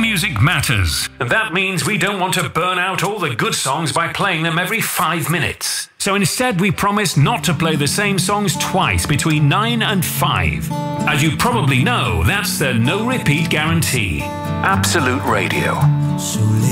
music matters. And that means we don't want to burn out all the good songs by playing them every 5 minutes. So instead, we promise not to play the same songs twice between 9 and 5. As you probably know, that's the no repeat guarantee. Absolute Radio.